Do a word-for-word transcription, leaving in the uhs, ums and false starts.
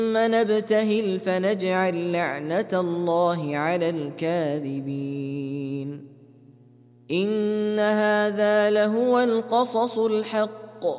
نبتهل فنجعل لعنة الله على الكاذبين إن هذا لهو القصص الحق